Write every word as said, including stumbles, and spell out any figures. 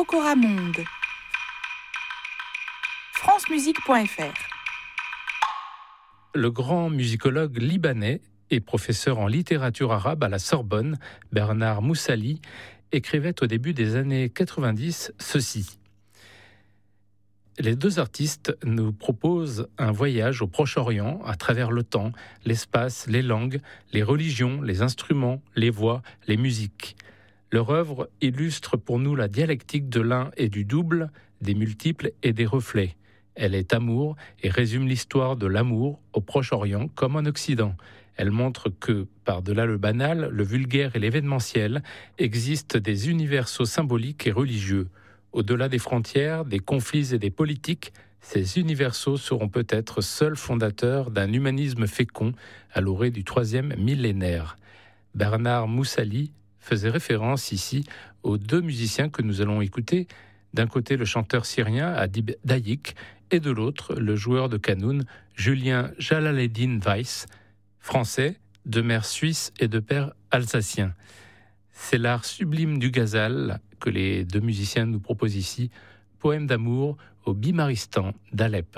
Pokora Monde. francemusique point f r. Le grand musicologue libanais et professeur en littérature arabe à la Sorbonne, Bernard Moussali, écrivait au début des années quatre-vingt-dix ceci. Les deux artistes nous proposent un voyage au Proche-Orient à travers le temps, l'espace, les langues, les religions, les instruments, les voix, les musiques. Leur œuvre illustre pour nous la dialectique de l'un et du double, des multiples et des reflets. Elle est amour et résume l'histoire de l'amour au Proche-Orient comme en Occident. Elle montre que, par-delà le banal, le vulgaire et l'événementiel, existent des universaux symboliques et religieux. Au-delà des frontières, des conflits et des politiques, ces universaux seront peut-être seuls fondateurs d'un humanisme fécond à l'orée du troisième millénaire. Bernard Moussali faisait référence ici aux deux musiciens que nous allons écouter. D'un côté, le chanteur syrien Adib Dayik et de l'autre, le joueur de qanoun Julien Jalaleddin Weiss, français, de mère suisse et de père alsacien. C'est l'art sublime du ghazal que les deux musiciens nous proposent ici, poème d'amour au Bimaristan d'Alep.